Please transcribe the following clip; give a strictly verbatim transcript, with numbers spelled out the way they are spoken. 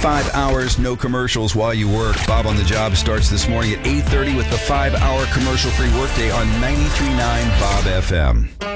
Five hours, no commercials while you work. Bob on the Job starts this morning at eight thirty with the five-hour commercial-free workday on ninety-three point nine Bob F M.